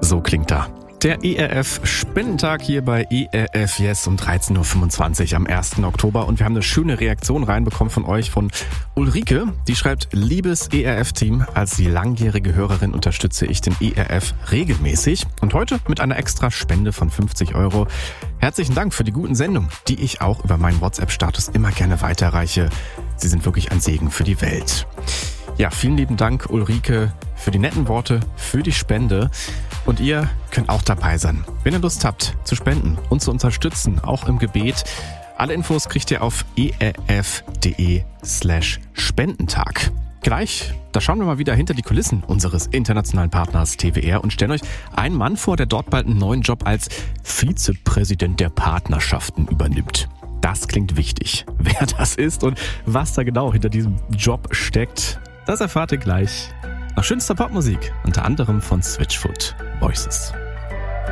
So klingt er. Der ERF-Spendentag hier bei ERF Yes um 13.25 Uhr am 1. Oktober. Und wir haben eine schöne Reaktion reinbekommen von euch, von Ulrike. Die schreibt: Liebes ERF-Team, als die langjährige Hörerin unterstütze ich den ERF regelmäßig. Und heute mit einer extra Spende von 50 €. Herzlichen Dank für die guten Sendungen, die ich auch über meinen WhatsApp-Status immer gerne weiterreiche. Sie sind wirklich ein Segen für die Welt. Ja, vielen lieben Dank, Ulrike, für die netten Worte, für die Spende. Und ihr könnt auch dabei sein, wenn ihr Lust habt, zu spenden und zu unterstützen, auch im Gebet. Alle Infos kriegt ihr auf erf.de/Spendentag. Gleich, da schauen wir mal wieder hinter die Kulissen unseres internationalen Partners TWR und stellen euch einen Mann vor, der dort bald einen neuen Job als Vizepräsident der Partnerschaften übernimmt. Das klingt wichtig. Wer das ist und was da genau hinter diesem Job steckt, das erfahrt ihr gleich. Nach schönster Popmusik, unter anderem von Switchfoot Voices.